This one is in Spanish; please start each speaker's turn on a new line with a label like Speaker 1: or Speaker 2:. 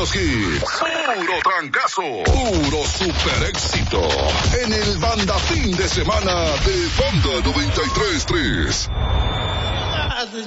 Speaker 1: puros hits, puro trancazo, puro super éxito. En el Banda Fin de Semana de Banda 93.3.